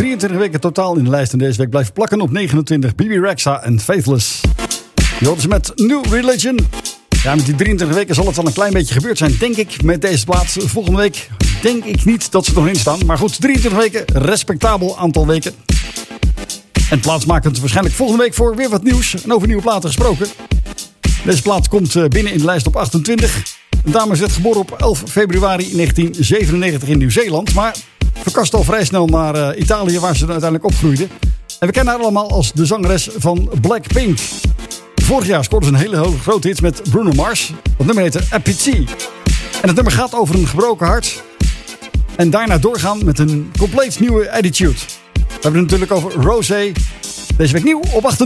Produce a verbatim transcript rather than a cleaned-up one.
drieëntwintig weken totaal in de lijst. En deze week blijft plakken op negenentwintig. Bebe Rexha en Faithless. Je hoort ze met New Religion. Ja, met die drieëntwintig weken zal het wel een klein beetje gebeurd zijn, denk ik, met deze plaats. Volgende week denk ik niet dat ze er nog in staan. Maar goed, drieëntwintig weken, respectabel aantal weken. En plaatsmakend waarschijnlijk volgende week voor weer wat nieuws. En over nieuwe platen gesproken. Deze plaat komt binnen in de lijst op achtentwintig. De dame werd geboren op elf februari negentien zevenennegentig in Nieuw-Zeeland. Maar verkast al vrij snel naar uh, Italië, waar ze uiteindelijk opgroeide. En we kennen haar allemaal als de zangeres van Blackpink. Vorig jaar scoorde ze een hele grote hit met Bruno Mars. Dat nummer heette Appetite. En het nummer gaat over een gebroken hart. En daarna doorgaan met een compleet nieuwe attitude. We hebben het natuurlijk over Rosé. Deze week nieuw op achtentwintig.